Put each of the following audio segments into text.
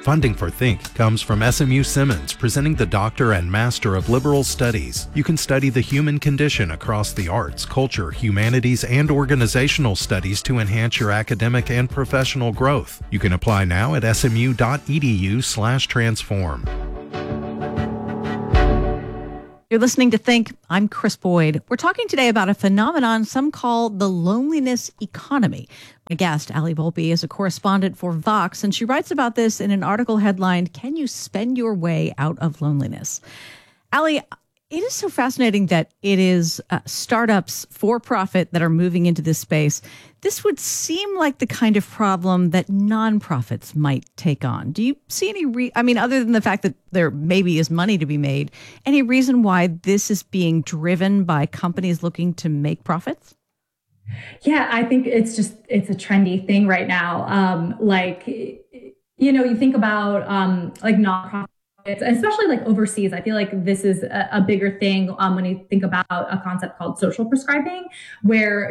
Funding for Think comes from SMU Simmons, presenting the Doctor and Master of Liberal Studies. You can study the human condition across the arts, culture, humanities, and organizational studies to enhance your academic and professional growth. You can apply now at smu.edu/transform. You're listening to Think. I'm Chris Boyd. We're talking today about a phenomenon some call the loneliness economy. My guest, Ali Volpe, is a correspondent for Vox, and she writes about this in an article headlined, "Can You Spend Your Way Out of Loneliness?" Ali, it is so fascinating that it is startups for profit that are moving into this space. This would seem like the kind of problem that nonprofits might take on. Do you see any other than the fact that there maybe is money to be made, any reason why this is being driven by companies looking to make profits? Yeah, I think it's a trendy thing right now. You think about nonprofits, especially like overseas. I feel like this is a bigger thing when you think about a concept called social prescribing, where,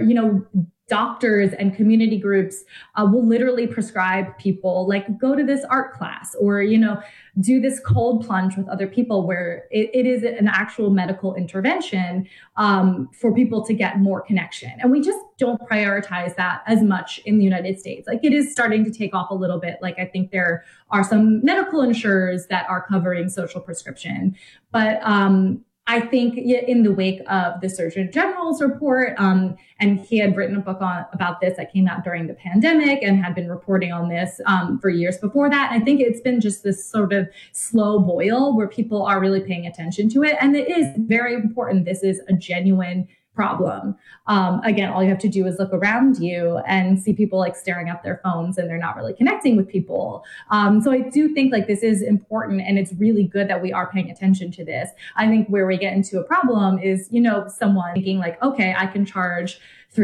doctors and community groups will literally prescribe people, like, go to this art class or, do this cold plunge with other people, where it is an actual medical intervention for people to get more connection. And we just don't prioritize that as much in the United States. Like, it is starting to take off a little bit. Like, I think there are some medical insurers that are covering social prescription. But I think in the wake of the Surgeon General's report, and he had written a book about this that came out during the pandemic and had been reporting on this for years before that. I think it's been just this sort of slow boil where people are really paying attention to it. And it is very important. This is a genuine problem. Again, all you have to do is look around you and see people like staring at their phones and they're not really connecting with people. So I do think like this is important, and it's really good that we are paying attention to this. I think where we get into a problem is, someone thinking like, okay, I can charge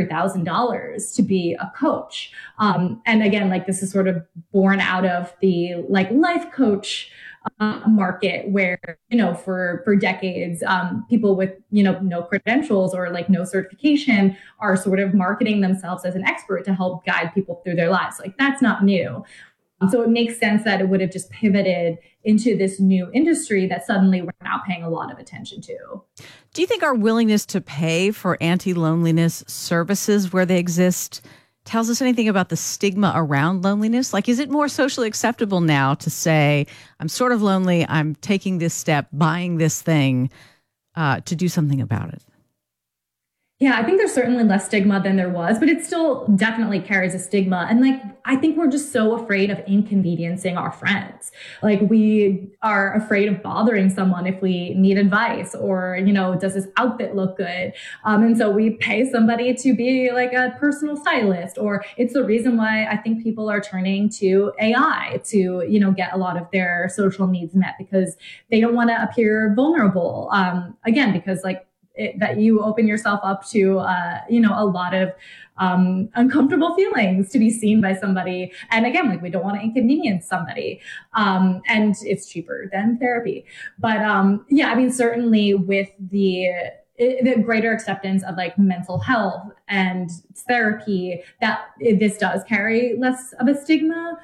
$3,000 to be a coach. And again, like this is sort of born out of the like life coach market where, for decades, people with, no credentials or like no certification are sort of marketing themselves as an expert to help guide people through their lives. Like, that's not new. So it makes sense that it would have just pivoted into this new industry that suddenly we're now paying a lot of attention to. Do you think our willingness to pay for anti-loneliness services where they exist tells us anything about the stigma around loneliness? Like, is it more socially acceptable now to say, I'm sort of lonely, I'm taking this step, buying this thing to do something about it? Yeah, I think there's certainly less stigma than there was, but it still definitely carries a stigma. And like, I think we're just so afraid of inconveniencing our friends. Like, we are afraid of bothering someone if we need advice or, does this outfit look good? And so we pay somebody to be like a personal stylist, or it's the reason why I think people are turning to AI to, get a lot of their social needs met, because they don't want to appear vulnerable. Again, because like, that you open yourself up to, a lot of uncomfortable feelings to be seen by somebody. And again, like, we don't want to inconvenience somebody. And it's cheaper than therapy. But certainly with the greater acceptance of like mental health and therapy, that this does carry less of a stigma.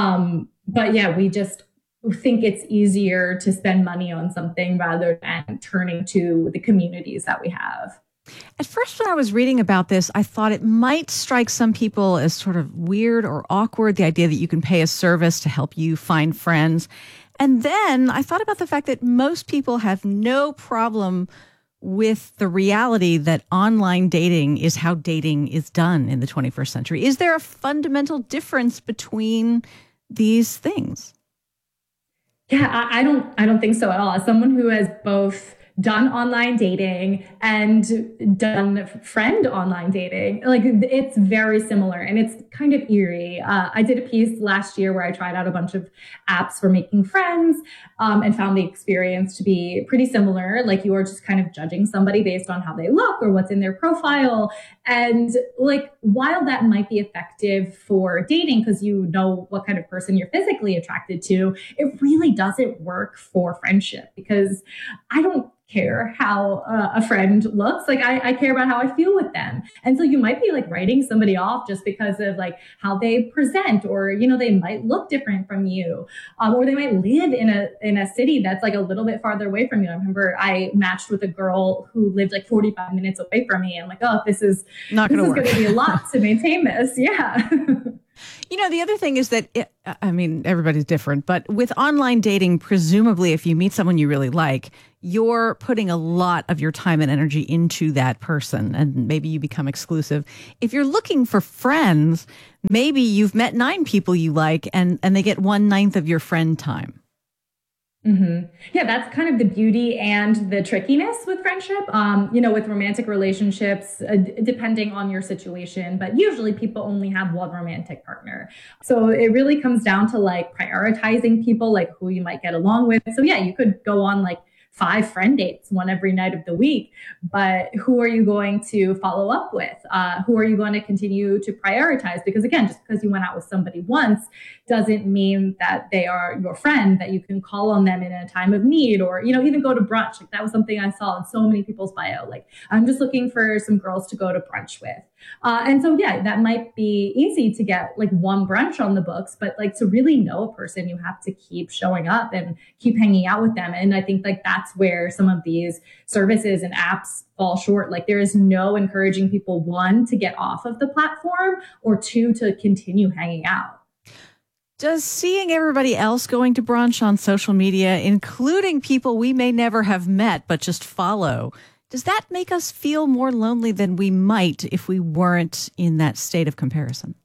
But yeah, we just think it's easier to spend money on something rather than turning to the communities that we have. At first, when I was reading about this, I thought it might strike some people as sort of weird or awkward, the idea that you can pay a service to help you find friends. And then I thought about the fact that most people have no problem with the reality that online dating is how dating is done in the 21st century. Is there a fundamental difference between these things? Yeah, I don't think so at all. As someone who has both done online dating and done friend online dating, like, it's very similar and it's kind of eerie. I did a piece last year where I tried out a bunch of apps for making friends and found the experience to be pretty similar. Like, you are just kind of judging somebody based on how they look or what's in their profile. And like, while that might be effective for dating because you know what kind of person you're physically attracted to, it really doesn't work for friendship because I don't care how a friend looks. Like I care about how I feel with them. And so you might be like writing somebody off just because of like how they present, or, you know, they might look different from you, or they might live in a city that's like a little bit farther away from you. I remember I matched with a girl who lived like 45 minutes away from me. I'm like, oh, this is not going to work. This is going to be a lot to maintain this. Yeah. You know, the other thing is that, everybody's different, but with online dating, presumably if you meet someone you really like, you're putting a lot of your time and energy into that person, and maybe you become exclusive. If you're looking for friends, maybe you've met 9 people you like and they get 1/9 of your friend time. Mm-hmm. Yeah, that's kind of the beauty and the trickiness with friendship. You know, with romantic relationships, depending on your situation, but usually people only have one romantic partner. So it really comes down to like prioritizing people, like who you might get along with. So yeah, you could go on like 5 friend dates, one every night of the week. But who are you going to follow up with? Who are you going to continue to prioritize? Because again, just because you went out with somebody once doesn't mean that they are your friend, that you can call on them in a time of need, or, you know, even go to brunch. Like that was something I saw in so many people's bio. Like, I'm just looking for some girls to go to brunch with. And so, yeah, that might be easy to get like one brunch on the books, but like to really know a person, you have to keep showing up and keep hanging out with them. And I think like that's where some of these services and apps fall short. Like there is no encouraging people, 1, to get off of the platform, or 2, to continue hanging out. Does seeing everybody else going to brunch on social media, including people we may never have met but just follow, does that make us feel more lonely than we might if we weren't in that state of comparison?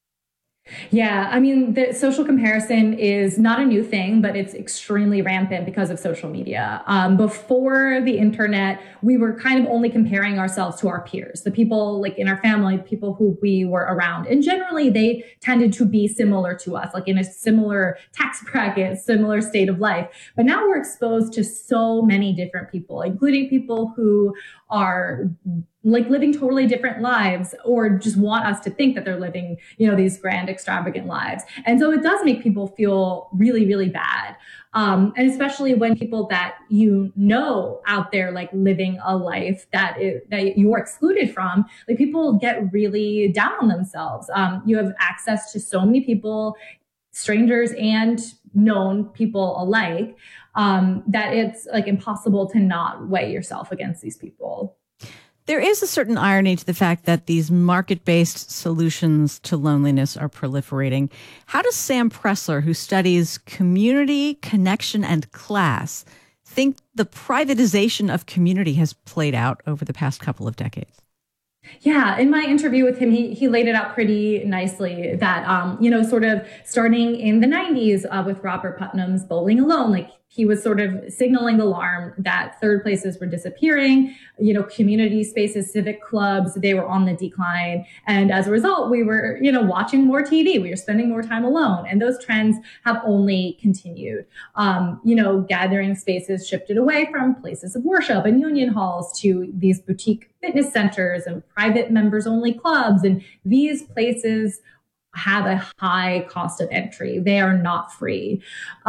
Yeah, I mean, the social comparison is not a new thing, but it's extremely rampant because of social media. Before the internet, we were kind of only comparing ourselves to our peers, the people like in our family, people who we were around. And generally, they tended to be similar to us, like in a similar tax bracket, similar state of life. But now we're exposed to so many different people, including people who are like living totally different lives, or just want us to think that they're living, you know, these grand, extravagant lives. And so it does make people feel really, really bad. And especially when people that you know out there, like living a life that you're excluded from, like people get really down on themselves. You have access to so many people, strangers and known people alike, that it's like impossible to not weigh yourself against these people. There is a certain irony to the fact that these market-based solutions to loneliness are proliferating. How does Sam Pressler, who studies community, connection, and class, think the privatization of community has played out over the past couple of decades? Yeah, in my interview with him, he laid it out pretty nicely that, you know, sort of starting in the 90s with Robert Putnam's Bowling Alone, like he was sort of signaling the alarm that third places were disappearing, you know, community spaces, civic clubs, they were on the decline. And as a result, we were, you know, watching more TV. We were spending more time alone. And those trends have only continued. You know, gathering spaces shifted away from places of worship and union halls to these boutique fitness centers and private members only clubs. And these places have a high cost of entry. They are not free.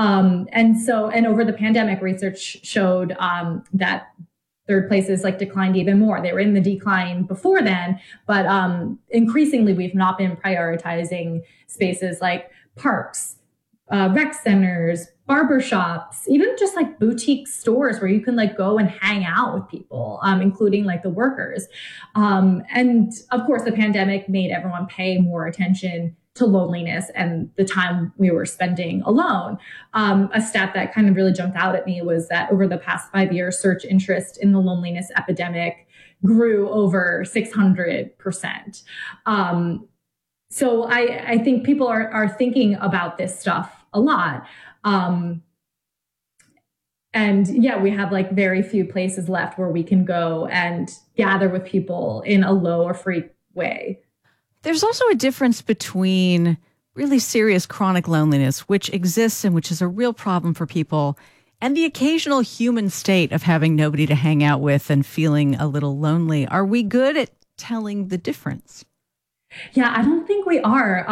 And over the pandemic, research showed that third places like declined even more. They were in the decline before then, but increasingly we've not been prioritizing spaces like parks, rec centers, barbershops, even just like boutique stores where you can like go and hang out with people, including like the workers. And of course, the pandemic made everyone pay more attention to loneliness and the time we were spending alone. A stat that kind of really jumped out at me was that over the past 5 years, search interest in the loneliness epidemic grew over 600%. So I think people are thinking about this stuff a lot. And yeah, we have like very few places left where we can go and gather with people in a low or free way. There's also a difference between really serious chronic loneliness, which exists and which is a real problem for people, and the occasional human state of having nobody to hang out with and feeling a little lonely. Are we good at telling the difference? Yeah, I don't think we are.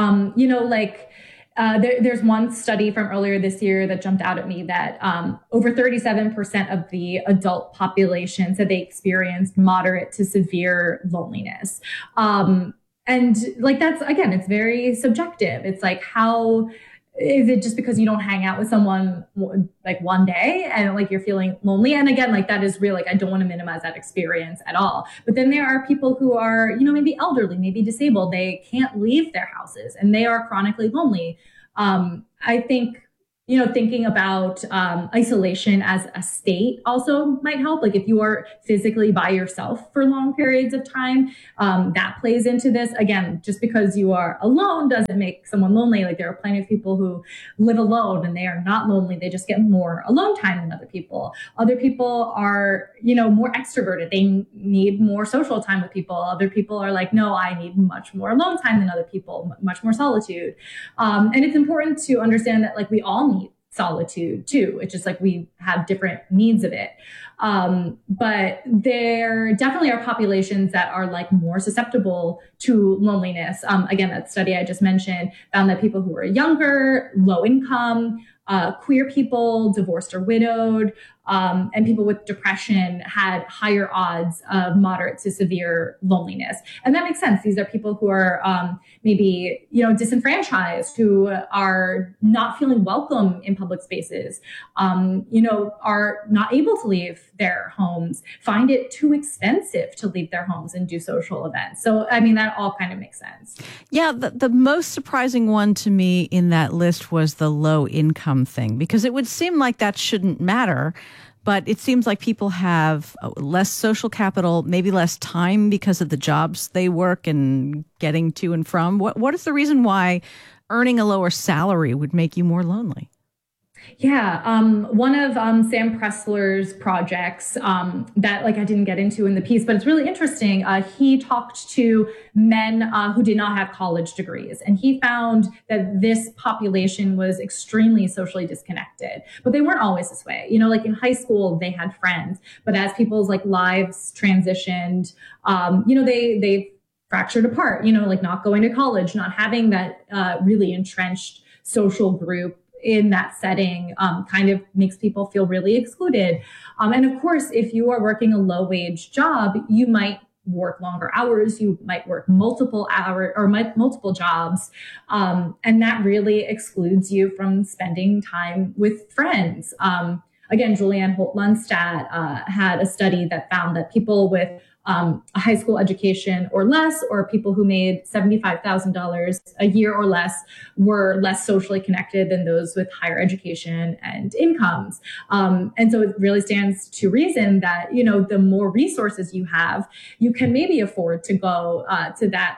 There's one study from earlier this year that jumped out at me that over 37% of the adult population said they experienced moderate to severe loneliness. And like that's, again, it's very subjective. It's like, how is it just because you don't hang out with someone like one day and like you're feeling lonely? And again, like that is real. Like I don't want to minimize that experience at all. But then there are people who are, maybe elderly, maybe disabled. They can't leave their houses and they are chronically lonely. I think, thinking about isolation as a state also might help. Like if you are physically by yourself for long periods of time, that plays into this. Again, just because you are alone doesn't make someone lonely. Like there are plenty of people who live alone and they are not lonely. They just get more alone time than other people. Other people are, more extroverted. They need more social time with people. Other people are like, no, I need much more alone time than other people, much more solitude. And it's important to understand that like we all need solitude too. It's just like we have different needs of it. But there definitely are populations that are like more susceptible to loneliness. Again, that study I just mentioned found that people who are younger, low income, queer people, divorced or widowed, and people with depression had higher odds of moderate to severe loneliness. And that makes sense. These are people who are maybe, disenfranchised, who are not feeling welcome in public spaces, are not able to leave their homes, find it too expensive to leave their homes and do social events. So, I mean, that all kind of makes sense. Yeah, the most surprising one to me in that list was the low income thing, because it would seem like that shouldn't matter. But it seems like people have less social capital, maybe less time because of the jobs they work and getting to and from. What is the reason why earning a lower salary would make you more lonely? Yeah, one of Sam Pressler's projects that like I didn't get into in the piece, but it's really interesting. He talked to men who did not have college degrees, and he found that this population was extremely socially disconnected. But they weren't always this way. Like in high school, they had friends, but as people's like lives transitioned, they fractured apart. Like not going to college, not having that really entrenched social group in that setting kind of makes people feel really excluded. And of course, if you are working a low wage job, you might work longer hours, you might work multiple hours or multiple jobs. And that really excludes you from spending time with friends. Again, Julianne Holt-Lunstad had a study that found that people with a high school education or less, or people who made $75,000 a year or less, were less socially connected than those with higher education and incomes. And so it really stands to reason that, the more resources you have, you can maybe afford to go to that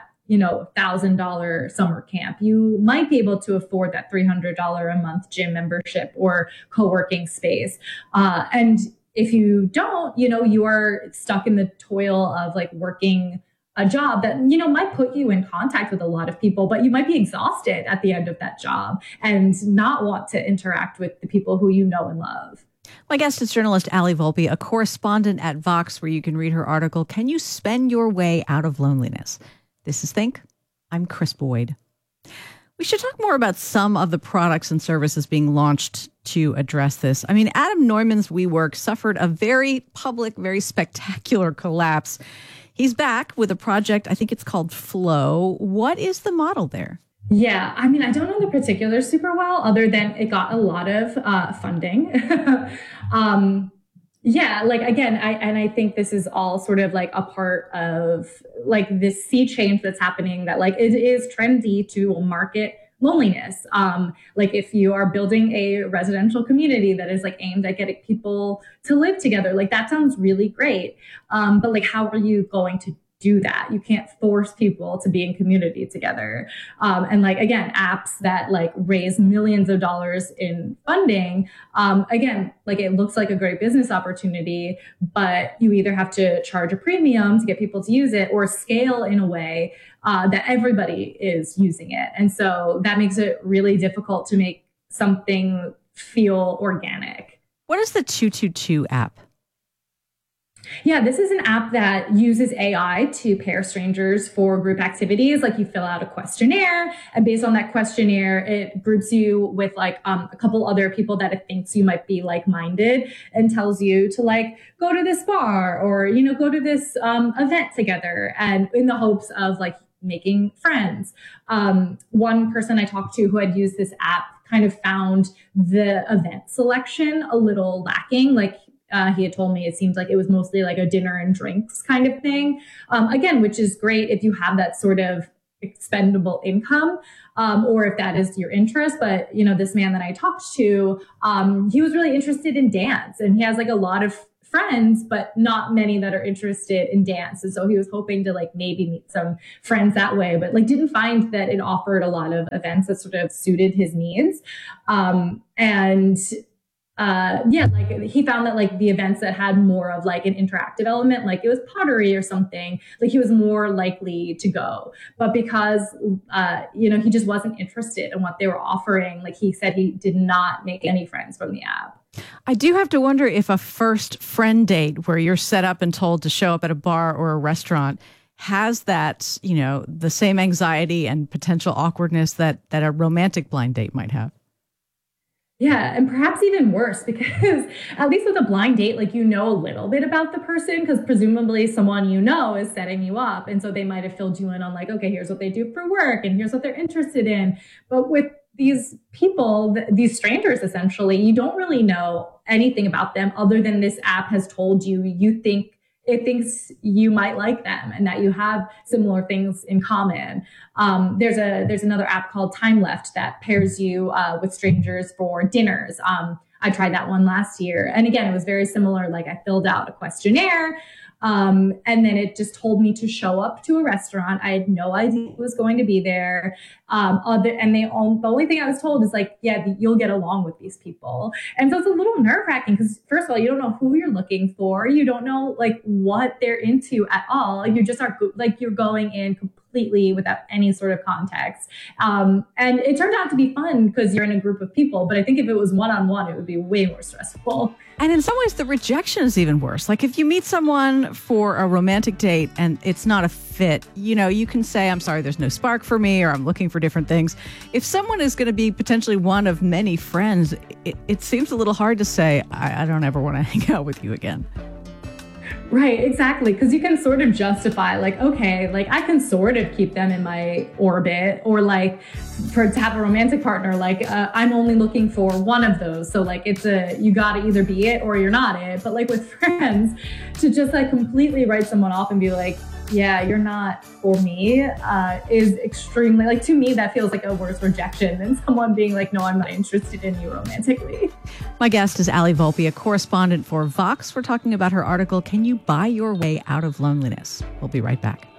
$1,000 summer camp. You might be able to afford that $300 a month gym membership or co-working space. And if you don't, you are stuck in the toil of like working a job that, might put you in contact with a lot of people, but you might be exhausted at the end of that job and not want to interact with the people who you know and love. My guest is journalist Ali Volpe, a correspondent at Vox, where you can read her article, Can You Spend Your Way Out of Loneliness? This is Think. I'm Chris Boyd. We should talk more about some of the products and services being launched to address this. I mean, Adam Neumann's WeWork suffered a very public, very spectacular collapse. He's back with a project, I think it's called Flow. What is the model there? Yeah, I mean, I don't know the particulars super well, other than it got a lot of funding. Yeah, like again, I think this is all sort of like a part of like this sea change that's happening, that like it is trendy to market loneliness. Like if you are building a residential community that is like aimed at getting people to live together, like that sounds really great. But like, how are you going to do that? You can't force people to be in community together. And like, again, apps that like raise millions of dollars in funding, again, like it looks like a great business opportunity, but you either have to charge a premium to get people to use it or scale in a way that everybody is using it. And so that makes it really difficult to make something feel organic. What is the 222 app? Yeah, this is an app that uses AI to pair strangers for group activities. Like you fill out a questionnaire, and based on that questionnaire, it groups you with like a couple other people that it thinks you might be like-minded, and tells you to like go to this bar or, you know, go to this event together, and in the hopes of like making friends. One person I talked to who had used this app kind of found the event selection a little lacking. Like he had told me it seemed like it was mostly like a dinner and drinks kind of thing. Again, which is great if you have that sort of expendable income, or if that is your interest. But, you know, this man that I talked to, he was really interested in dance, and he has like a lot of friends, but not many that are interested in dance. And so he was hoping to like maybe meet some friends that way, but like didn't find that it offered a lot of events that sort of suited his needs. Yeah, like he found that like the events that had more of like an interactive element, like it was pottery or something, like he was more likely to go. But because, you know, he just wasn't interested in what they were offering, like he said he did not make any friends from the app. I do have to wonder if a first friend date where you're set up and told to show up at a bar or a restaurant has that, you know, the same anxiety and potential awkwardness that a romantic blind date might have. Yeah, and perhaps even worse, because at least with a blind date, like, you know a little bit about the person, because presumably someone you know is setting you up. And so they might have filled you in on like, okay, here's what they do for work and here's what they're interested in. But with these people, these strangers, essentially, you don't really know anything about them other than this app has told you, it thinks you might like them and that you have similar things in common. There's another app called Time Left that pairs you with strangers for dinners. I tried that one last year. And again, it was very similar. Like I filled out a questionnaire, and then it just told me to show up to a restaurant. I had no idea who was going to be there. The only thing I was told is like, yeah, you'll get along with these people. And so it's a little nerve wracking because first of all, you don't know who you're looking for. You don't know like what they're into at all. You just are like, you're going in completely without any sort of context. And it turned out to be fun because you're in a group of people. But I think if it was one-on-one, it would be way more stressful. And in some ways, the rejection is even worse. Like if you meet someone for a romantic date and it's not a fit, you know, you can say, I'm sorry, there's no spark for me, or I'm looking for different things. If someone is going to be potentially one of many friends, it seems a little hard to say, I don't ever want to hang out with you again. Right, exactly. Because you can sort of justify like, okay, like I can sort of keep them in my orbit, or like to have a romantic partner, like I'm only looking for one of those. So like you got to either be it or you're not it. But like with friends, to just like completely write someone off and be like, yeah, you're not for me, is extremely, like, to me, that feels like a worse rejection than someone being like, no, I'm not interested in you romantically. My guest is Ali Volpe, a correspondent for Vox. We're talking about her article, Can You Buy Your Way Out of Loneliness? We'll be right back.